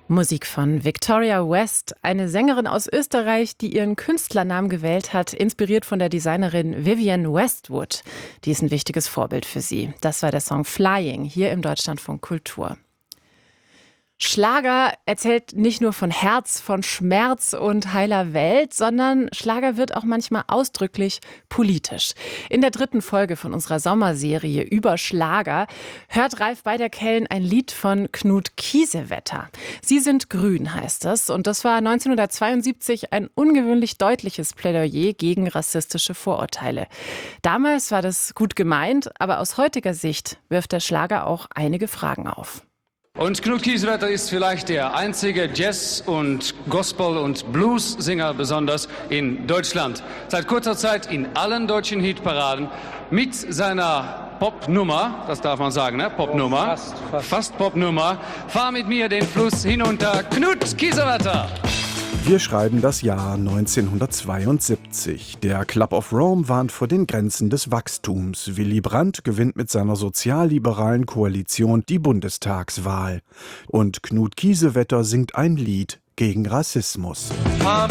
Musik von Victoria West, eine Sängerin aus Österreich, die ihren Künstlernamen gewählt hat, inspiriert von der Designerin Vivienne Westwood. Die ist ein wichtiges Vorbild für sie. Das war der Song Flying hier im Deutschlandfunk Kultur. Schlager erzählt nicht nur von Herz, von Schmerz und heiler Welt, sondern Schlager wird auch manchmal ausdrücklich politisch. In der 3. Folge von unserer Sommerserie über Schlager hört Ralf Beiderkellen ein Lied von Knut Kiesewetter. Sie sind grün, heißt es. Und das war 1972 ein ungewöhnlich deutliches Plädoyer gegen rassistische Vorurteile. Damals war das gut gemeint, aber aus heutiger Sicht wirft der Schlager auch einige Fragen auf. Und Knut Kiesewetter ist vielleicht der einzige Jazz- und Gospel- und Blues-Sänger besonders in Deutschland. Seit kurzer Zeit in allen deutschen Hitparaden mit seiner Popnummer, das darf man sagen, ne? Popnummer, fast Popnummer. Fahr mit mir den Fluss hinunter, Knut Kiesewetter. Wir schreiben das Jahr 1972. Der Club of Rome warnt vor den Grenzen des Wachstums. Willy Brandt gewinnt mit seiner sozialliberalen Koalition die Bundestagswahl. Und Knut Kiesewetter singt ein Lied gegen Rassismus.